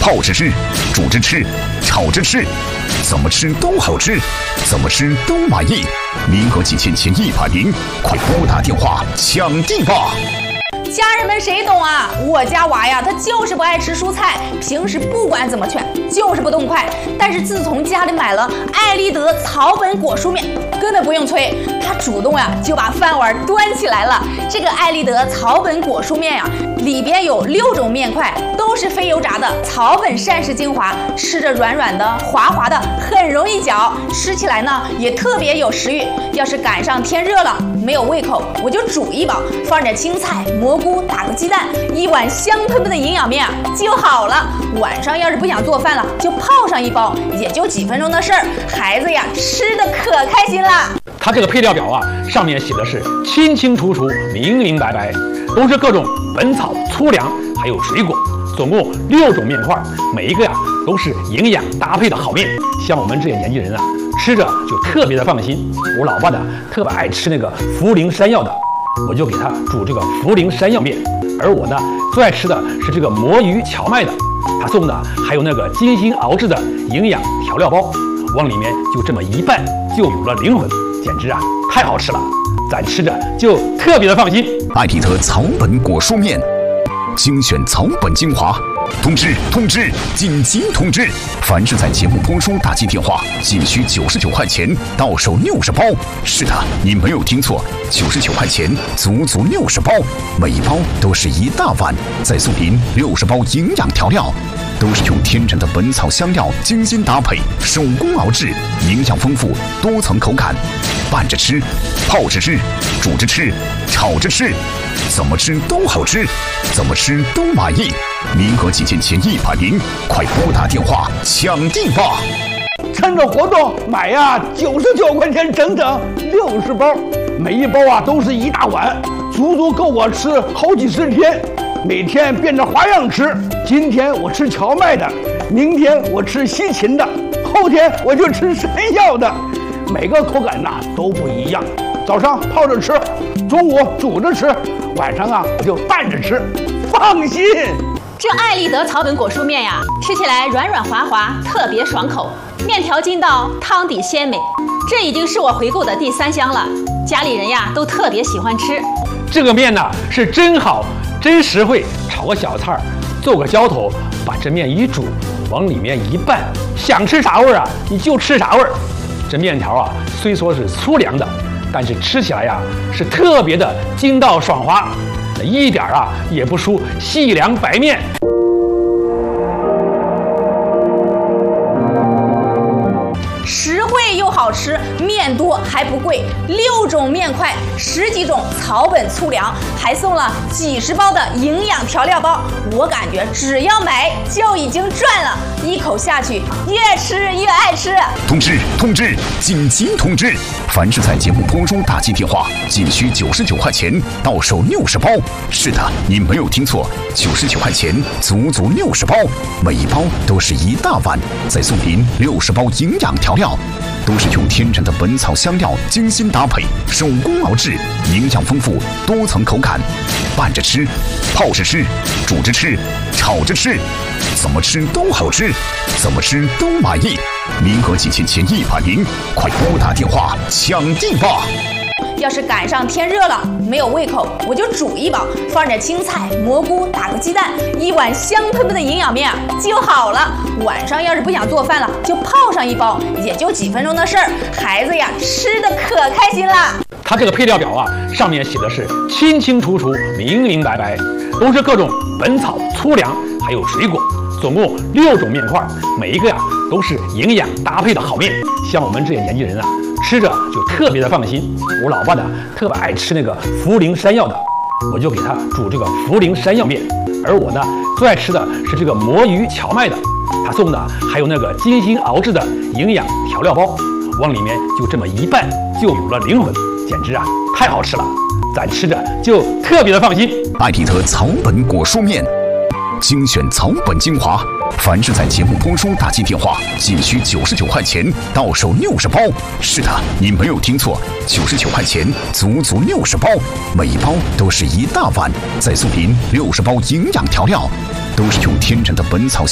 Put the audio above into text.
泡着吃，煮着吃，炒着吃，怎么吃都好吃，怎么吃都满意。名额仅限前100名，快拨打电话抢地吧！ 家人们谁懂啊？我家娃呀，他就是不爱吃蔬菜，平时不管怎么劝，就是不动筷。但是自从家里买了艾丽德草本果蔬面，根本不用催，他主动呀就把饭碗端起来了。这个艾丽德草本果蔬面呀，里边有6种面块，都是非油炸的草本膳食精华，吃着软软的、滑滑的，很容易嚼，吃起来呢也特别有食欲。要是赶上天热了，没有胃口，我就煮一包，放点青菜、蘑菇，打个鸡蛋，一碗香喷喷的营养面就好了。晚上要是不想做饭了，就泡上一包，也就几分钟的事儿，孩子呀吃的可开心了。 它这个配料表啊，上面写的是清清楚楚、明明白白，都是各种本草、粗粮，还有水果，总共6种面块，每一个呀都是营养搭配的好面。像我们这些年轻人啊，吃着就特别的放心。我老爸呢特别爱吃那个茯苓山药的，我就给他煮这个茯苓山药面。而我呢最爱吃的是这个魔芋荞麦的，他送的还有那个精心熬制的营养调料包，往里面就这么一拌，就有了灵魂，简直啊太好吃了，咱吃着就特别的放心。 艾丽德草本果蔬面，精选草本精华。通知！紧急通知！凡是在节目播出打进电话，仅需99块钱，到手60包。是的，你没有听错，99块钱，足足60包，每一包都是一大碗，再送您60包营养调料，都是用天然的本草香料精心搭配，手工熬制，营养丰富，多层口感，拌着吃，泡着吃，煮着吃，炒着吃，怎么吃都好吃，怎么吃都满意。名额仅限前100名，快拨打电话抢地吧！ 趁着活动买呀，99块钱整整60包，每一包啊都是一大碗，足足够我吃好几十天。每天变着花样吃，今天我吃荞麦的，明天我吃西芹的，后天我就吃山药的，每个口感呐都不一样。早上泡着吃，中午煮着吃，晚上啊我就拌着吃，放心。 这艾丽德草本果蔬面呀，吃起来软软滑滑，特别爽口，面条筋道，汤底鲜美。这已经是我回购的第3箱了，家里人呀都特别喜欢吃。 这个面呢是真好，真实惠，炒个小菜，做个浇头，把这面一煮，往里面一拌，想吃啥味儿啊你就吃啥味儿。这面条啊虽说是粗粮的，但是吃起来呀是特别的筋道爽滑，一点啊也不输细粮白面。 实惠又好吃，面多还不贵，6种面块，10几种草本粗粮，还送了几十包的营养调料包。我感觉只要买就已经赚了，一口下去越吃越爱吃。 通知！紧急通知！凡是在节目播出打进电话，仅需99块钱，到手60包。是的，你没有听错，99块钱，足足60包，每一包都是一大碗，再送您60包营养调料，都是用天然的本草香料精心搭配，手工熬制，营养丰富，多层口感，拌着吃，泡着吃，煮着吃，炒着吃，怎么吃都好吃，怎么吃都满意。名额仅限前100名，快拨打电话抢地吧！ 要是赶上天热了，没有胃口，我就煮一包，放点青菜、蘑菇，打个鸡蛋，一碗香喷喷的营养面就好了。晚上要是不想做饭了，就泡上一包，也就几分钟的事儿，孩子呀吃的可开心了。 它这个配料表啊，上面写的是清清楚楚、明明白白，都是各种本草、粗粮，还有水果，总共6种面块，每一个呀都是营养搭配的好面。像我们这些年轻人啊，吃着就特别的放心。我老爸呢特别爱吃那个茯苓山药的，我就给他煮这个茯苓山药面。而我呢最爱吃的是这个魔芋荞麦的，他送的还有那个精心熬制的营养调料包，往里面就这么一拌，就有了灵魂，简直啊太好吃了，咱吃着就特别的放心。 艾丽德草本果蔬面，精选草本精华。凡是在节目播出打进电话，仅需99块钱，到手60包。是的，你没有听错，99块钱，足足60包，每一包都是一大碗，再送您60包营养调料，都是用天然的本草